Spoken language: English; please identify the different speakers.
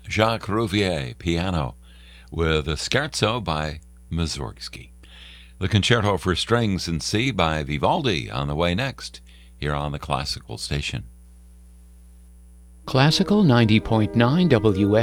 Speaker 1: Jacques Rouvier, piano, with a scherzo by Mussorgsky. The Concerto for Strings in C by Vivaldi on the way next, here on the Classical Station.
Speaker 2: Classical 90.9 WM.